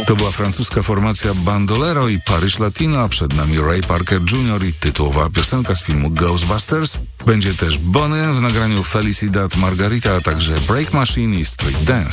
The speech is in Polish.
To była francuska formacja Bandolero i Paris Latino, a przed nami Ray Parker Jr. i tytułowa piosenka z filmu Ghostbusters. Będzie też Bonnie w nagraniu Felicidad Margarita, a także Break Machine i Street Dance.